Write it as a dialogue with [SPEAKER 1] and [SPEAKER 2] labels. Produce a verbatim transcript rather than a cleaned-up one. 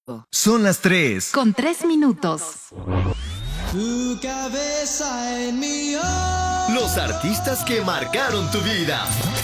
[SPEAKER 1] Son las tres.
[SPEAKER 2] Con tres minutos.
[SPEAKER 3] Tu cabeza en mi hombro.
[SPEAKER 1] Los artistas que marcaron tu vida.